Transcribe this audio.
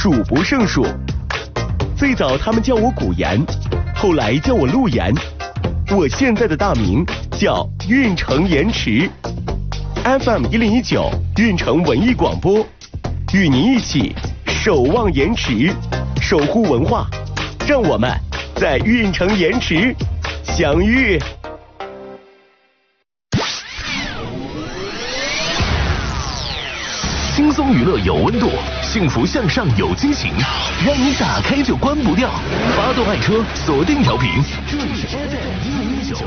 数不胜数。最早他们叫我古言，后来叫我陆言，我现在的大名叫运城延迟。FM 1019运城文艺广播，与您一起守望延迟，守护文化，让我们在运城延迟相遇。 轻松娱乐有温度，幸福向上有惊喜，让你打开就关不掉。发动爱车，锁定调频，这里是 FM 1019。